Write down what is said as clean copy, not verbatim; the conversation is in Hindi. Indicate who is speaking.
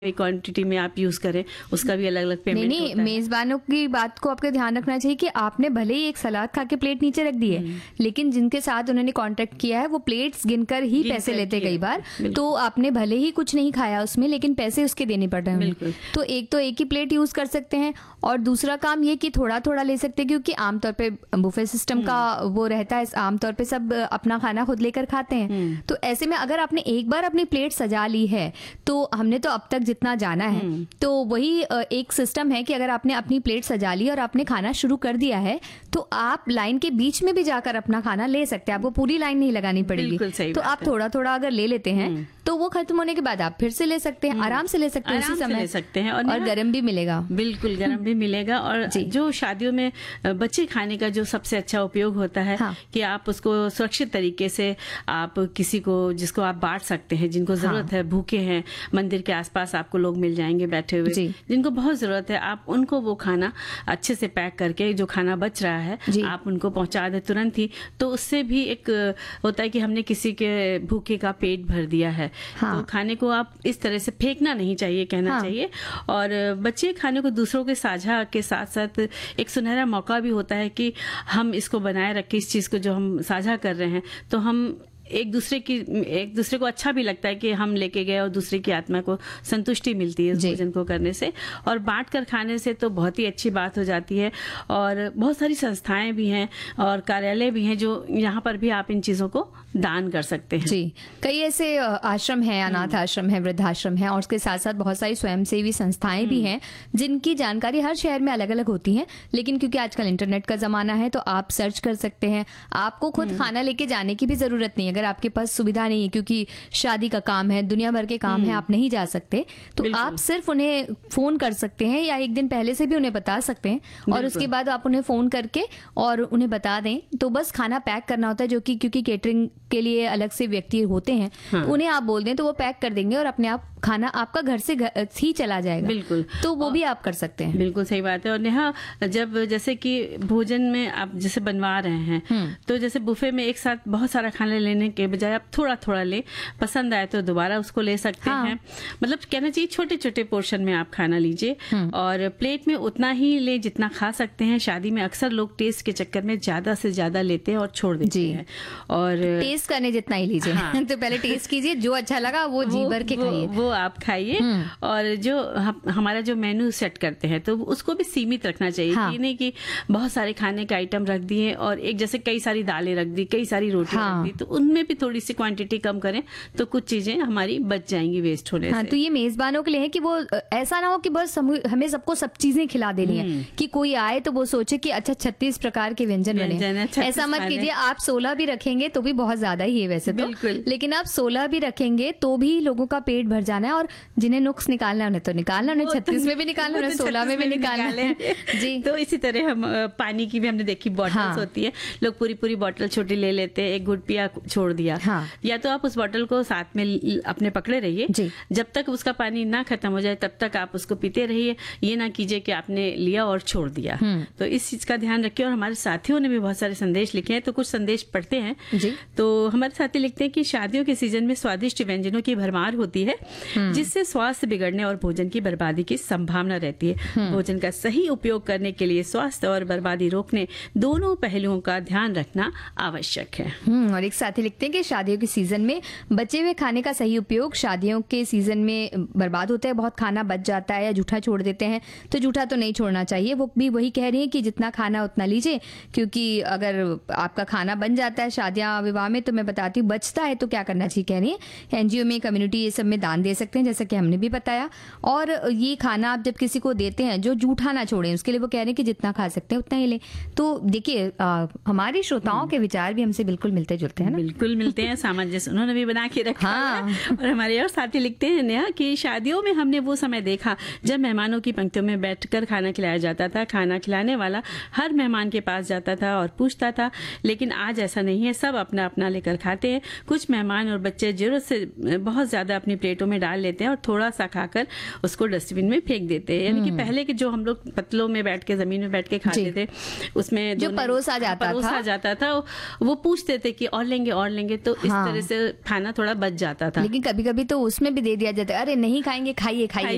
Speaker 1: क्वांटिटी में आप यूज करें, उसका भी अलग अलग पेमेंट
Speaker 2: नहीं
Speaker 1: होता है।
Speaker 2: मेजबानों की बात को आपको ध्यान रखना चाहिए कि आपने भले ही एक सलाद खा के प्लेट नीचे रख दी है, लेकिन जिनके साथ उन्होंने कांटेक्ट किया है वो प्लेट्स गिनकर ही पैसे लेते कई बार। तो आपने भले ही कुछ नहीं खाया उसमें, लेकिन पैसे उसके देने पड़ रहे हैं। तो एक ही प्लेट यूज कर सकते हैं, और दूसरा काम ये कि थोड़ा थोड़ा ले सकते हैं, क्योंकि आमतौर पे बुफे सिस्टम का वो रहता है, आमतौर पे सब अपना खाना खुद लेकर खाते हैं। तो ऐसे में अगर आपने एक बार अपनी प्लेट सजा ली है, तो हमने तो अब तक जितना जाना है, तो वही एक सिस्टम है कि अगर आपने अपनी प्लेट सजा ली और आपने खाना शुरू कर दिया है, तो आप लाइन के बीच में भी जाकर अपना खाना ले सकते हैं। आपको पूरी लाइन नहीं लगानी पड़ेगी। तो आप थोड़ा थोड़ा अगर ले लेते हैं, तो वो खत्म होने के बाद आप फिर से ले सकते हैं, आराम से ले सकते हैं, उसी समय
Speaker 1: ले सकते हैं,
Speaker 2: और गरम भी मिलेगा।
Speaker 1: बिल्कुल गरम भी मिलेगा। और जो शादियों में बच्चे खाने का जो सबसे अच्छा उपयोग होता है, कि आप उसको सुरक्षित तरीके से आप किसी को, जिसको आप बांट सकते हैं, जिनको जरूरत है, भूखे हैं, मंदिर के आसपास आपको लोग मिल जाएंगे बैठे हुए, जिनको बहुत जरूरत है, आप उनको वो खाना अच्छे से पैक करके, जो खाना बच रहा है आप उनको पहुंचा दे तुरंत ही। तो उससे भी एक होता है कि हमने किसी के भूखे का पेट भर दिया है। तो खाने को आप इस तरह से फेंकना नहीं चाहिए, कहना चाहिए। और बच्चे खाने को दूसरों के साझा के साथ साथ एक सुनहरा मौका भी होता है कि हम इसको बनाए रखें, इस चीज को जो हम साझा कर रहे हैं, तो हम एक दूसरे को अच्छा भी लगता है कि हम लेके गए, और दूसरे की आत्मा को संतुष्टि मिलती है भोजन को करने से। और बांट कर खाने से तो बहुत ही अच्छी बात हो जाती है। और बहुत सारी संस्थाएं भी हैं और कार्यालय भी हैं, जो यहाँ पर भी आप इन चीजों को दान कर सकते हैं।
Speaker 2: जी, कई ऐसे आश्रम हैं, अनाथ आश्रम है, वृद्धाश्रम है, और उसके साथ साथ बहुत सारी स्वयंसेवी संस्थाएं भी हैं, जिनकी जानकारी हर शहर में अलग अलग होती है। लेकिन क्योंकि आजकल इंटरनेट का जमाना है, तो आप सर्च कर सकते हैं। आपको खुद खाना लेके जाने की भी जरूरत नहीं है। अगर आपके पास सुविधा नहीं है, क्योंकि शादी का काम है, दुनिया भर के काम है, आप नहीं जा सकते, तो आप सिर्फ उन्हें फोन कर सकते हैं, या एक दिन पहले से भी उन्हें बता सकते हैं, और उसके बाद आप उन्हें फोन करके और उन्हें बता दें। तो बस खाना पैक करना होता है, जो कि क्योंकि केटरिंग के लिए अलग से व्यक्ति होते हैं, उन्हें आप बोल दें तो वो पैक कर देंगे, और अपने आप खाना आपका घर से ही चला जाएगा।
Speaker 1: बिल्कुल,
Speaker 2: तो वो भी आप कर सकते हैं।
Speaker 1: बिल्कुल सही बात है। और नेहा, जब जैसे कि भोजन में आप जैसे बनवा रहे हैं, तो जैसे बुफे में एक साथ बहुत सारा खाना लेने के बजाय आप थोड़ा थोड़ा ले, पसंद आए तो दोबारा उसको ले सकते हैं। मतलब कहना चाहिए छोटे छोटे पोर्शन में आप खाना लीजिए, और प्लेट में उतना ही ले जितना खा सकते हैं। शादी में अक्सर लोग टेस्ट के चक्कर में ज्यादा से ज्यादा लेते हैं और छोड़ देते हैं। और
Speaker 2: टेस्ट करने जितना ही लीजिए। तो पहले टेस्ट कीजिए, जो अच्छा लगा वो जी भर के खाइए,
Speaker 1: वो आप खाइए। और जो हमारा जो मेन्यू सेट करते हैं, तो उसको भी सीमित रखना चाहिए। ये नहीं कि बहुत सारे खाने के आइटम रख दिए, और एक जैसे कई सारी दालें रख दी, कई सारी रोटियां रख दी, तो उनमें भी थोड़ी सी क्वांटिटी कम करें, तो कुछ चीजें हमारी बच जाएंगी वेस्ट होने से।
Speaker 2: तो ये मेजबानों के लिए है कि वो ऐसा ना हो कि बस हमें सबको सब चीजें खिला देनी है, कि कोई आए तो वो सोचे कि अच्छा 36 प्रकार के व्यंजन बने। ऐसा मत कीजिए। आप 16 भी रखेंगे तो भी बहुत ज्यादा ही है वैसे तो, लेकिन आप 16 भी रखेंगे तो भी लोगों का पेट भर जाना है। और जिन्हें नुक्स निकालना उन्हें तो निकालना, उन्हें 36 में भी निकालना, उन्हें 16 में भी निकालना है। जी,
Speaker 1: तो इसी तरह हम पानी की भी हमने देखी बॉटल्स होती है, लोग पूरी पूरी बॉटल छोटी ले लेते हैं, एक घुट पिया छोड़ दिया। या तो आप उस बॉटल को साथ में अपने पकड़े रहिए, जब तक उसका पानी ना खत्म हो जाए तब तक आप उसको पीते रहिए। ये ना कीजिए कि आपने लिया और छोड़ दिया। तो इस चीज का ध्यान रखिए। और हमारे साथियों ने भी बहुत सारे संदेश लिखे हैं, तो कुछ संदेश पढ़ते हैं। तो हमारे साथी लिखते हैं कि शादियों के सीजन में स्वादिष्ट व्यंजनों की भरमार होती है, जिससे स्वास्थ्य बिगड़ने और भोजन की बर्बादी की संभावना रहती है। भोजन का सही उपयोग करने के लिए स्वास्थ्य और बर्बादी रोकने दोनों पहलुओं का ध्यान रखना आवश्यक है।
Speaker 2: और एक साथी लिखते हैं कि शादियों के सीजन में बचे हुए खाने का सही उपयोग, शादियों के सीजन में बर्बाद होता है, बहुत खाना बच जाता है या जूठा छोड़ देते हैं, तो जूठा तो नहीं छोड़ना चाहिए। वो भी वही कह रही हैं कि जितना खाना उतना लीजिए, क्योंकि अगर आपका खाना बन जाता है शादियां विवाह में, तो मैं बताती हूँ बचता है तो क्या करना चाहिए। कह रही है एनजीओ में, कम्युनिटी, ये सब में दान दे सकते हैं, जैसा कि हमने भी बताया। और ये खाना आप जब किसी को देते हैं, जो जूठा ना छोड़ें, उसके लिए वो कह रहे हैं कि जितना खा सकते हैं उतना ही लें। तो देखिए, हमारे श्रोताओं के विचार भी हमसे बिल्कुल मिलते जुलते हैं ना।
Speaker 1: बिल्कुल मिलते हैं, सामंजस्य उन्होंने भी बना के रखा है। और हमारे और साथी लिखते हैं नेहा कि शादियों में हमने वो समय देखा जब मेहमानों की पंक्तियों में बैठकर खाना खिलाया जाता था। खाना खिलाने वाला हर मेहमान के पास जाता था और पूछता था, लेकिन आज ऐसा नहीं है। सब अपना अपना लेकर खाते हैं। कुछ मेहमान और बच्चे जरूरत से बहुत ज्यादा अपनी प्लेटों में डाल लेते हैं और थोड़ा सा खाकर उसको डस्टबिन में फेंक देते हैं। यानी कि पहले के जो हम लोग पतलों में बैठ के, जमीन में बैठ के खाते थे, उसमें
Speaker 2: जो परोसा जाता
Speaker 1: था वो पूछते थे कि और लेंगे, तो इस तरह से खाना थोड़ा बच जाता था।
Speaker 2: लेकिन कभी कभी तो उसमें भी दे दिया जाता है, अरे नहीं खाएंगे, खाइए।